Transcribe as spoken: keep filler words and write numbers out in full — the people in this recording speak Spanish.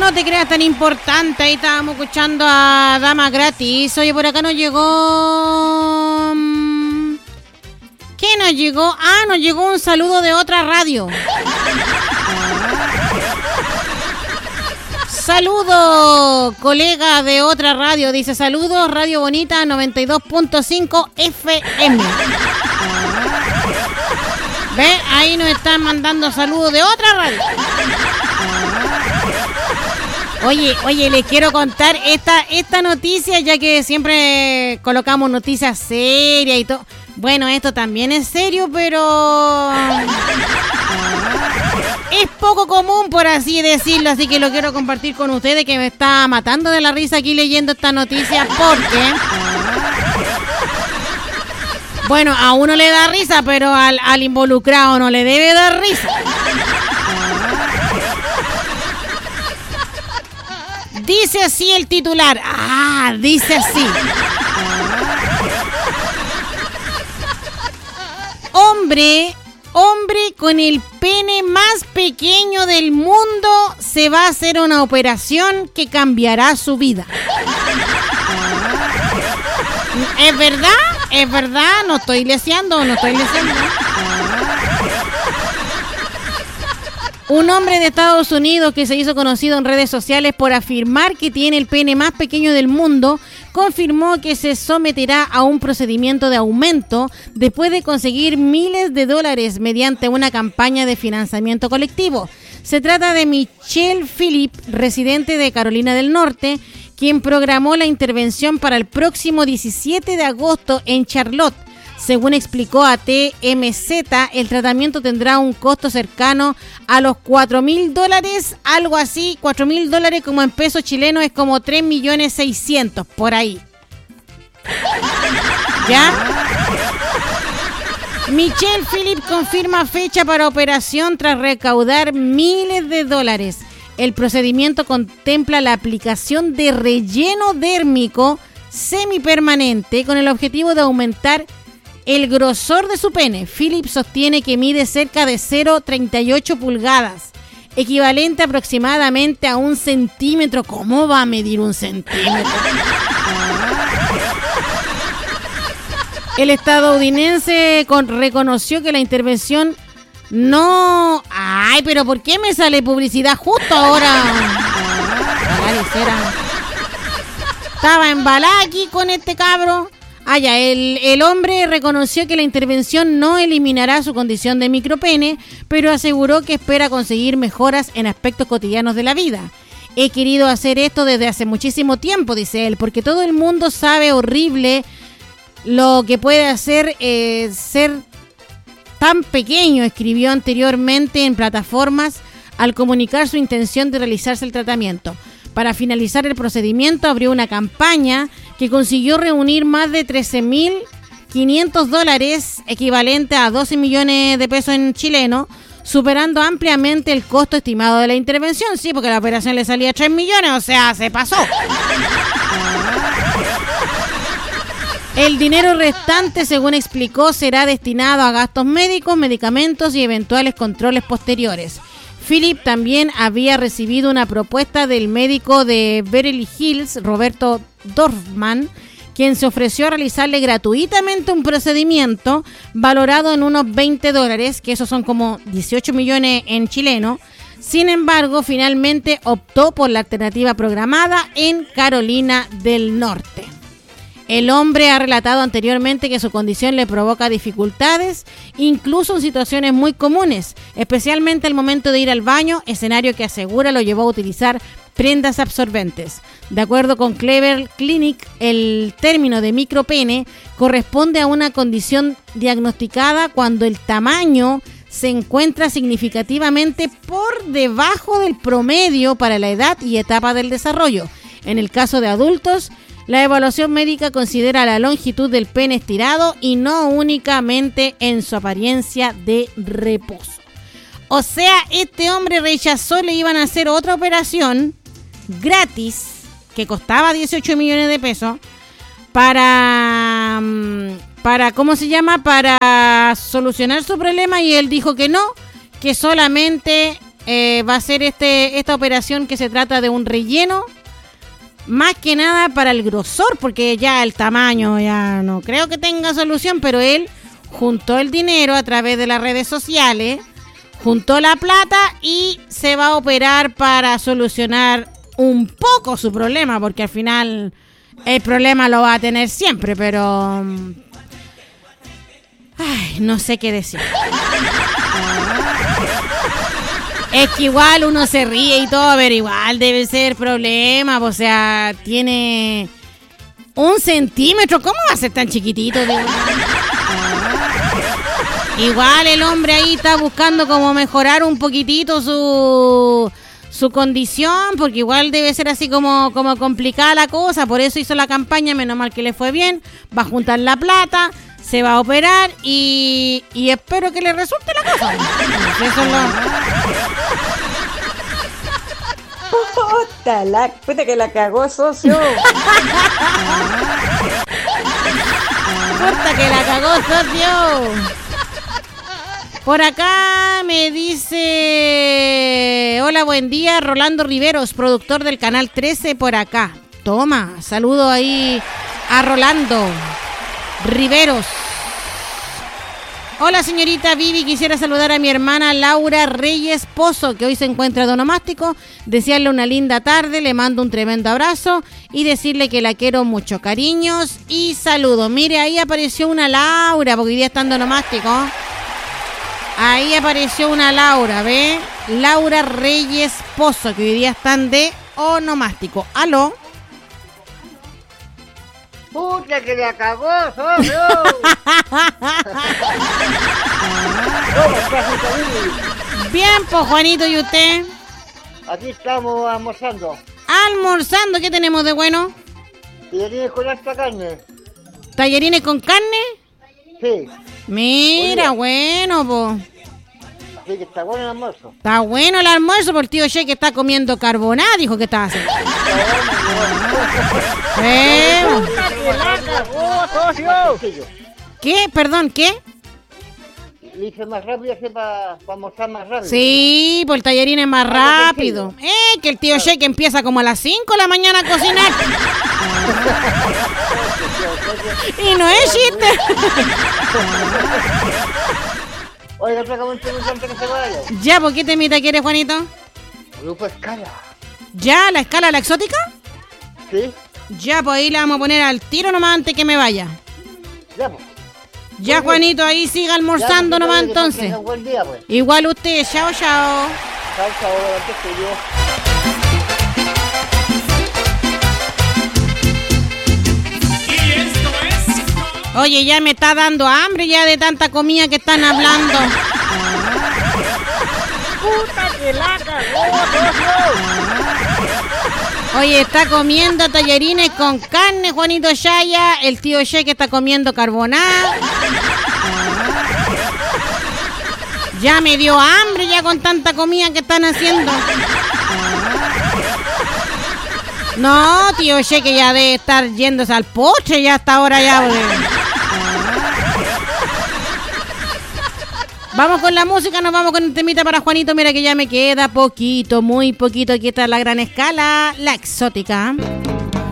no te creas tan importante. Ahí estábamos escuchando a Dama Gratis. Oye, por acá nos llegó... ¿Qué nos llegó? Ah, nos llegó un saludo de otra radio. Saludo, colega de otra radio. Dice, saludos, Radio Bonita noventa y dos punto cinco F M. ¿Ve? Ahí nos están mandando saludos de otra radio. Oye, oye, les quiero contar esta, esta noticia, ya que siempre colocamos noticias serias y todo. Bueno, esto también es serio, pero... es poco común, por así decirlo, así que lo quiero compartir con ustedes, que me está matando de la risa aquí leyendo esta noticia, porque... bueno, a uno le da risa, pero al, al involucrado no le debe dar risa. Dice así el titular. Ah, dice así. Hombre, hombre con el pene más pequeño del mundo se va a hacer una operación que cambiará su vida. ¿Es verdad? ¿Es verdad? No estoy leseando, no estoy leseando. Un hombre de Estados Unidos que se hizo conocido en redes sociales por afirmar que tiene el pene más pequeño del mundo, confirmó que se someterá a un procedimiento de aumento después de conseguir miles de dólares mediante una campaña de financiamiento colectivo. Se trata de Michelle Phillip, residente de Carolina del Norte, quien programó la intervención para el próximo diecisiete de agosto en Charlotte. Según explicó a T M Z, el tratamiento tendrá un costo cercano a los cuatro mil dólares, algo así, cuatro mil dólares como en pesos chilenos es como tres millones seiscientos, por ahí. ¿Ya? Michelle Phillip confirma fecha para operación tras recaudar miles de dólares. El procedimiento contempla la aplicación de relleno dérmico semipermanente con el objetivo de aumentar el grosor de su pene. Phillip sostiene que mide cerca de cero punto treinta y ocho pulgadas, equivalente aproximadamente a un centímetro. ¿Cómo va a medir un centímetro? El estadounidense con, reconoció que la intervención no... Ay, pero ¿por qué me sale publicidad justo ahora? Estaba embalada aquí con este cabro. Ah, ya, el, el hombre reconoció que la intervención no eliminará su condición de micropene, pero aseguró que espera conseguir mejoras en aspectos cotidianos de la vida. He querido hacer esto desde hace muchísimo tiempo, dice él, porque todo el mundo sabe horrible lo que puede hacer eh, ser tan pequeño, escribió anteriormente en plataformas al comunicar su intención de realizarse el tratamiento. Para finalizar el procedimiento abrió una campaña que consiguió reunir más de trece mil quinientos dólares, equivalente a doce millones de pesos en chileno, superando ampliamente el costo estimado de la intervención. Sí, porque la operación le salía tres millones, o sea, se pasó. El dinero restante, según explicó, será destinado a gastos médicos, medicamentos y eventuales controles posteriores. Phillip también había recibido una propuesta del médico de Beverly Hills, Roberto Dorfman, quien se ofreció a realizarle gratuitamente un procedimiento valorado en unos veinte dólares, que esos son como dieciocho millones en chileno. Sin embargo, finalmente optó por la alternativa programada en Carolina del Norte. El hombre ha relatado anteriormente que su condición le provoca dificultades, incluso en situaciones muy comunes, especialmente al momento de ir al baño, escenario que asegura lo llevó a utilizar prendas absorbentes. De acuerdo con Clever Clinic, el término de micropene corresponde a una condición diagnosticada cuando el tamaño se encuentra significativamente por debajo del promedio para la edad y etapa del desarrollo. En el caso de adultos, la evaluación médica considera la longitud del pene estirado y no únicamente en su apariencia de reposo. O sea, este hombre rechazó, le iban a hacer otra operación gratis que costaba dieciocho millones de pesos para, para, ¿cómo se llama? Para solucionar su problema, y él dijo que no, que solamente eh, va a ser este esta operación que se trata de un relleno, más que nada para el grosor, porque ya el tamaño ya no creo que tenga solución, pero él juntó el dinero a través de las redes sociales, juntó la plata y se va a operar para solucionar un poco su problema, porque al final el problema lo va a tener siempre, pero... Ay, no sé qué decir. Es que igual uno se ríe y todo, pero igual debe ser problema. O sea, tiene un centímetro. ¿Cómo va a ser tan chiquitito? Igual el hombre ahí está buscando como mejorar un poquitito su, su condición, porque igual debe ser así como, como complicada la cosa. Por eso hizo la campaña, menos mal que le fue bien. Va a juntar la plata, se va a operar y, y espero que le resulte la cosa. Eso es lo... Puta, la, puta que la cagó, socio. Puta que la cagó, socio. Por acá me dice... Hola, buen día, Rolando Riveros, productor del Canal trece por acá. Toma, saludo ahí a Rolando Riveros. Hola, señorita Vivi, quisiera saludar a mi hermana Laura Reyes Pozo, que hoy se encuentra de onomástico, desearle una linda tarde, le mando un tremendo abrazo y decirle que la quiero mucho. Cariños y saludos. Mire, ahí apareció una Laura, porque hoy día están de onomástico. Ahí apareció una Laura, ¿ve? Laura Reyes Pozo, que hoy día están de onomástico. ¿Aló? ¡Puta que la cagó, socio! Bien, pues, Juanito, ¿y usted? Aquí estamos almorzando. Almorzando, ¿qué tenemos de bueno? ¿Tallerines con harta carne? ¿Tallerines con carne? Sí. Mira, bueno, pues. Así que está bueno el almuerzo. Está bueno el almuerzo, por el tío Che que está comiendo carbonada, dijo que estaba haciendo. Eh, ¿Qué? Perdón, ¿qué? Le hice más rápido así para pa almorzar más rápido. Sí, pues el tallerín es más rápido. Eh, que el tío Che que empieza como a las cinco de la mañana a cocinar. Y no es chiste. Oiga, otra un segundo antes que se vaya. Ya, ¿por qué temita quieres, Juanito? Grupo Escala. ¿Ya? ¿La escala, la exótica? Sí. Ya, pues ahí la vamos a poner al tiro nomás antes que me vaya. Ya, pues. Ya, Juanito, ahí siga almorzando ya, pues, nomás que entonces. tenga un buen día, pues. Igual usted, chao, chao. Chao, chao, antes que yo. Oye, ya me está dando hambre ya de tanta comida que están hablando. ¡Puta que la cagó, socio! Oye, está comiendo tallarines con carne, Juanito Chaya. El tío Che que está comiendo carbonada. Ya me dio hambre ya con tanta comida que están haciendo. No, tío Che que ya debe estar yéndose al postre ya hasta ahora ya. Boludo. Vamos con la música, nos vamos con el temita para Juanito. Mira que ya me queda poquito, muy poquito. Aquí está la gran escala, la exótica.